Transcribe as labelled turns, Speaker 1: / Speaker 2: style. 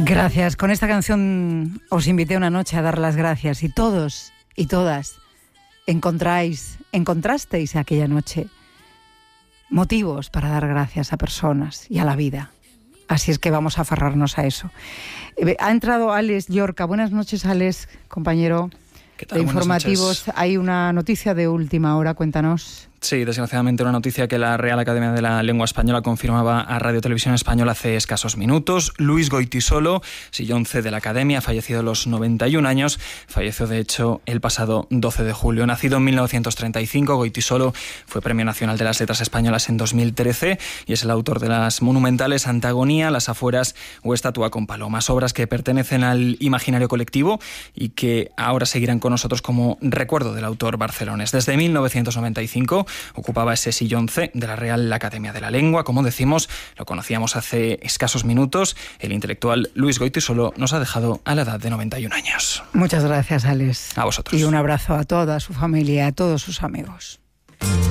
Speaker 1: Gracias. Con esta canción os invité una noche a dar las gracias y todos y todas encontrasteis aquella noche motivos para dar gracias a personas y a la vida. Así es que vamos a aferrarnos a eso. Ha entrado Alex Llorca. Buenas noches, Alex, compañero de informativos. Hay una noticia de última hora, cuéntanos.
Speaker 2: Sí, desgraciadamente una noticia que la Real Academia de la Lengua Española confirmaba a Radio Televisión Española hace escasos minutos. Luis Goytisolo, sillón C de la Academia, fallecido a los 91 años, falleció de hecho el pasado 12 de julio. Nacido en 1935, Goytisolo fue Premio Nacional de las Letras Españolas en 2013 y es el autor de las monumentales Antagonía, Las Afueras o Estatua con Palomas, obras que pertenecen al imaginario colectivo y que ahora seguirán con nosotros como recuerdo del autor barcelonés. Desde 1995 ocupaba ese sillón C de la Real Academia de la Lengua. Como decimos, lo conocíamos hace escasos minutos. El intelectual Luis Goytisolo nos ha dejado a la edad de 91 años.
Speaker 1: Muchas gracias, Alex.
Speaker 2: A vosotros.
Speaker 1: Y un abrazo a toda su familia, a todos sus amigos.